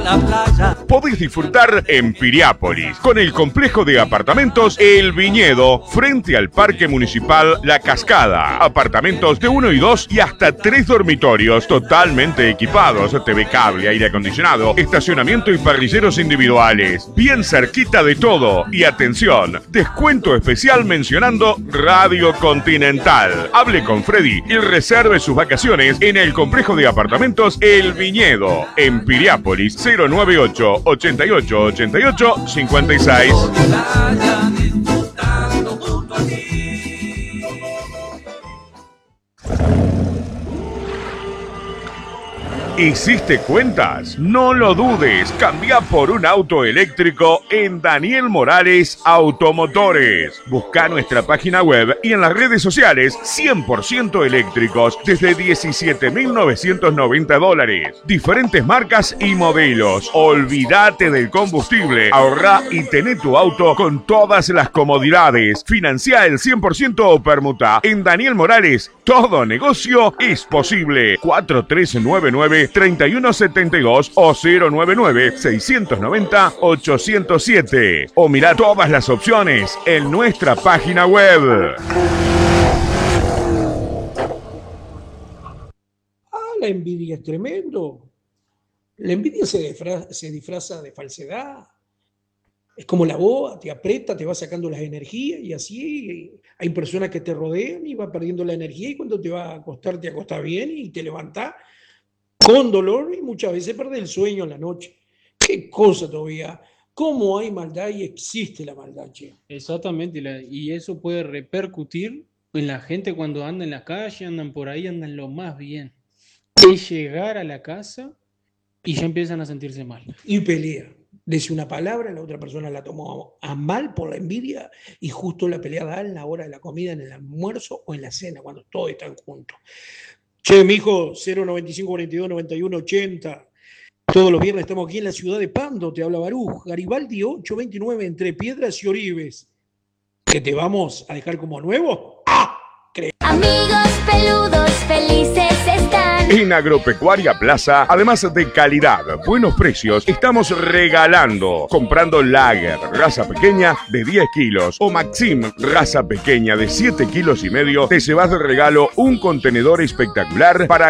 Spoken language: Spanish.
la playa. Podés disfrutar en Piriápolis, con el complejo de apartamentos El Viñedo, frente al Parque Municipal La Cascada. Apartamentos de 1 y 2 y hasta 3 dormitorios totalmente equipados, TV cable, aire acondicionado, estacionamiento y parrilleros individuales. Bien cerquita de todo. Y atención, descuento especial mencionando Radio Continental. Hable con Freddy y reserve sus vacaciones en el complejo de apartamentos El Viñedo, en Piriápolis, 098 88 88 56. ¿Hiciste cuentas? No lo dudes, cambia por un auto eléctrico en Daniel Morales Automotores. Busca nuestra página web y en las redes sociales 100% eléctricos desde $17.990. Diferentes marcas y modelos. Olvídate del combustible, ahorrá y tené tu auto con todas las comodidades. Financia el 100% o permuta. En Daniel Morales, todo negocio es posible. 4399-3172 o 099-690-807. O mirá todas las opciones en nuestra página web. La envidia es tremendo. La envidia se disfraza de falsedad. Es como la boa, te aprieta, te va sacando las energías y así hay personas que te rodean y va perdiendo la energía y cuando te va a acostar, te acostás bien y te levantás con dolor y muchas veces perdés el sueño en la noche. ¿Qué cosa todavía? ¿Cómo hay maldad y existe la maldad, che? Exactamente, y eso puede repercutir en la gente cuando anda en la calle, andan por ahí, andan lo más bien. Es llegar a la casa y ya empiezan a sentirse mal. Y pelea. Dice una palabra, la otra persona la tomó a mal por la envidia y justo la pelea da en la hora de la comida, en el almuerzo o en la cena, cuando todos están juntos. Che, mijo, 095 42 91 80. Todos los viernes estamos aquí en la ciudad de Pando, te habla Baruj. Garibaldi 829, entre Piedras y Oribes. ¿Que te vamos a dejar como nuevo? ¡Ah! Amigos peludos felices están. En Agropecuaria Plaza, además de calidad, buenos precios, estamos regalando. Comprando Lager, raza pequeña, de 10 kilos, o Maxim, raza pequeña, de 7,5 kilos, te llevas de regalo un contenedor espectacular para